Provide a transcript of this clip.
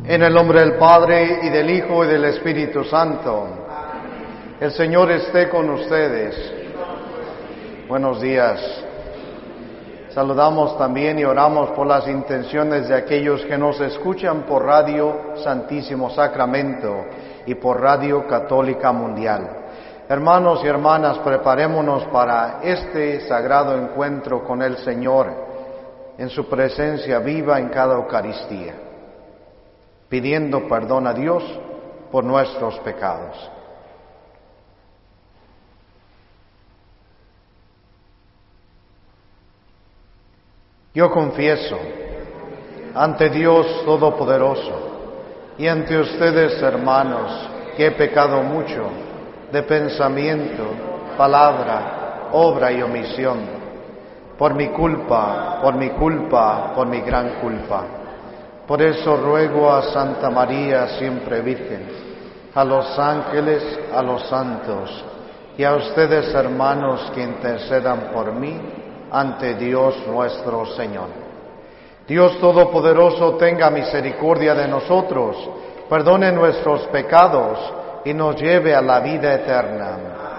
En el nombre del Padre, y del Hijo, y del Espíritu Santo. El Señor esté con ustedes. Buenos días. Saludamos también y oramos por las intenciones de aquellos que nos escuchan por Radio Santísimo Sacramento y por Radio Católica Mundial. Hermanos y hermanas, preparémonos para este sagrado encuentro con el Señor en su presencia viva en cada Eucaristía, pidiendo perdón a Dios por nuestros pecados. Yo confieso ante Dios Todopoderoso y ante ustedes, hermanos, que he pecado mucho de pensamiento, palabra, obra y omisión, por mi culpa, por mi gran culpa. Por eso ruego a Santa María, siempre Virgen, a los ángeles, a los santos y a ustedes, hermanos, que intercedan por mí ante Dios nuestro Señor. Dios Todopoderoso tenga misericordia de nosotros, perdone nuestros pecados y nos lleve a la vida eterna.